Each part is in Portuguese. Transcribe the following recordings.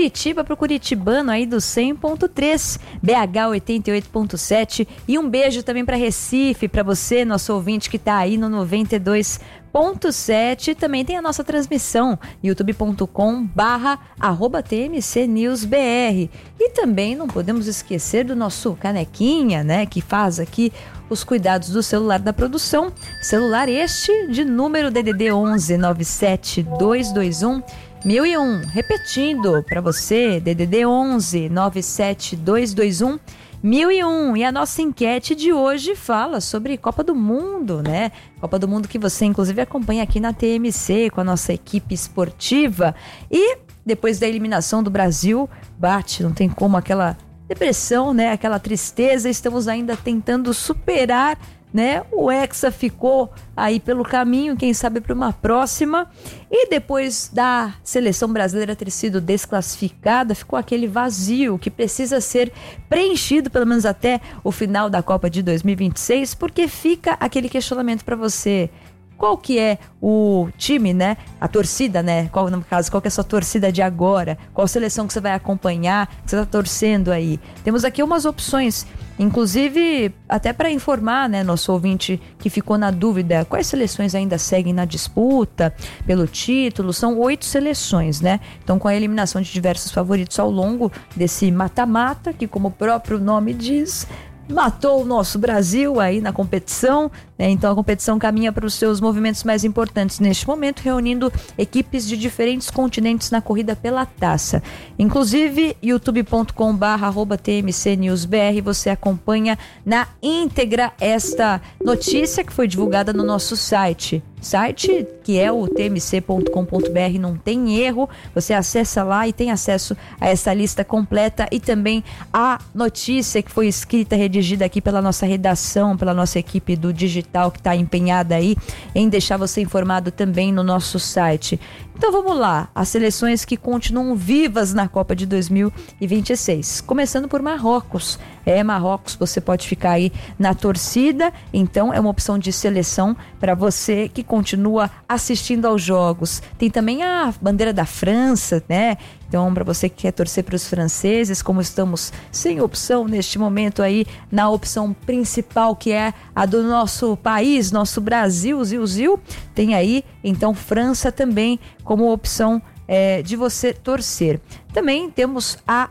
Curitiba pro curitibano aí do 100.3, BH 88.7 e um beijo também para Recife, para você, nosso ouvinte que tá aí no 92.7. Também tem a nossa transmissão, youtube.com/TMCNewsBR. E também não podemos esquecer do nosso canequinha, né, que faz aqui os cuidados do celular da produção. Celular este de número DDD 11 97 221 1001. Repetindo para você, DDD 11 97 221 1001. E a nossa enquete de hoje fala sobre Copa do Mundo, né? Copa do Mundo que você inclusive acompanha aqui na TMC com a nossa equipe esportiva. E depois da eliminação do Brasil, bate, não tem como, aquela depressão, né? Aquela tristeza. Estamos ainda tentando superar, né? O Hexa ficou aí pelo caminho, quem sabe para uma próxima. E depois da seleção brasileira ter sido desclassificada, ficou aquele vazio que precisa ser preenchido pelo menos até o final da Copa de 2026, porque fica aquele questionamento para você. Qual que é o time, né? A torcida, né? Qual, no caso, qual que é a sua torcida de agora? Qual seleção que você vai acompanhar? Que você está torcendo aí? Temos aqui umas opções, inclusive até para informar, né, nosso ouvinte que ficou na dúvida, quais seleções ainda seguem na disputa pelo título. São 8 seleções, né? Então, com a eliminação de diversos favoritos ao longo desse mata-mata, que como o próprio nome diz, matou o nosso Brasil aí na competição, né? Então a competição caminha para os seus movimentos mais importantes neste momento, reunindo equipes de diferentes continentes na corrida pela taça. Inclusive, youtube.com/TMCNewsBR, você acompanha na íntegra esta notícia que foi divulgada no nosso site que é o tmc.com.br, não tem erro, você acessa lá e tem acesso a essa lista completa e também a notícia que foi escrita, redigida aqui pela nossa redação, pela nossa equipe do digital que está empenhada aí em deixar você informado também no nosso site. Então vamos lá, as seleções que continuam vivas na Copa de 2026, começando por Marrocos. Marrocos, você pode ficar aí na torcida, então é uma opção de seleção para você que continua assistindo aos jogos. Tem também a bandeira da França, né? Então, para você que quer torcer para os franceses, como estamos sem opção neste momento aí, na opção principal, que é a do nosso país, nosso Brasil, Zil, tem aí, então, França também como opção de você torcer. Também temos a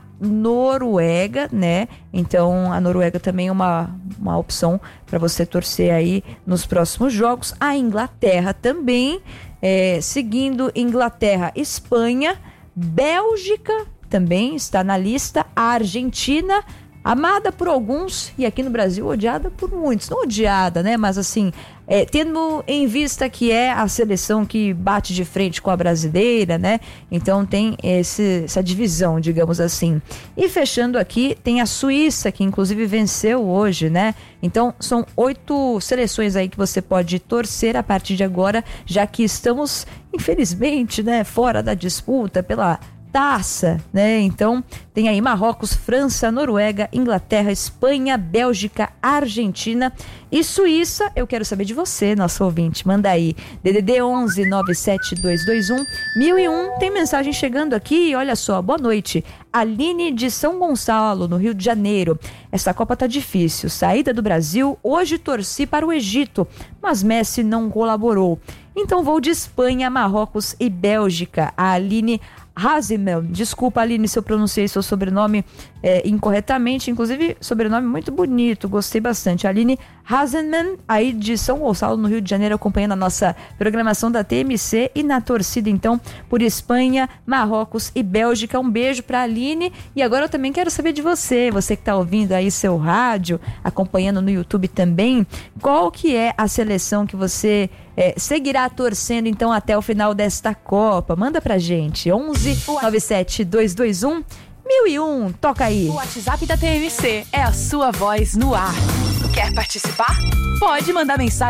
Noruega, né? Então, a Noruega também é uma opção para você torcer aí nos próximos jogos. A Inglaterra também, seguindo Inglaterra, Espanha, Bélgica também está na lista, a Argentina, amada por alguns e aqui no Brasil odiada por muitos. Não odiada, né? Mas assim, tendo em vista que é a seleção que bate de frente com a brasileira, né? Então tem essa divisão, digamos assim. E fechando aqui, tem a Suíça, que inclusive venceu hoje, né? Então são 8 seleções aí que você pode torcer a partir de agora, já que estamos, infelizmente, né, fora da disputa pela taça, né? Então tem aí Marrocos, França, Noruega, Inglaterra, Espanha, Bélgica, Argentina e Suíça. Eu quero saber de você, nosso ouvinte. Manda aí, DDD 11 97 221 1001. Tem mensagem chegando aqui, olha só, boa noite. Aline de São Gonçalo, no Rio de Janeiro. Essa Copa tá difícil. Saída do Brasil, hoje torci para o Egito, mas Messi não colaborou. Então vou de Espanha, Marrocos e Bélgica. A Aline Hazimel, desculpa, Aline, se eu pronunciei seu sobrenome incorretamente, inclusive sobrenome muito bonito, gostei bastante. Aline Hazimel, aí de São Gonçalo, no Rio de Janeiro, acompanhando a nossa programação da TMC e na torcida, então, por Espanha, Marrocos e Bélgica. Um beijo pra Aline. E agora eu também quero saber de você que tá ouvindo aí seu rádio, acompanhando no YouTube também, qual que é a seleção que você seguirá torcendo então até o final desta Copa? Manda pra gente, 11 97 221 1001, toca aí. O WhatsApp da TMC é a sua voz no ar. Quer participar? Pode mandar mensagem